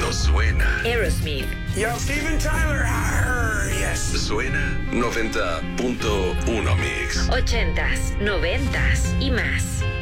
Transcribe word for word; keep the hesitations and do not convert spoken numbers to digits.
no suena. Aerosmith. Yo, Steven Tyler. Arr, yes. Suena noventa punto uno Mix. Ochentas, noventas y más.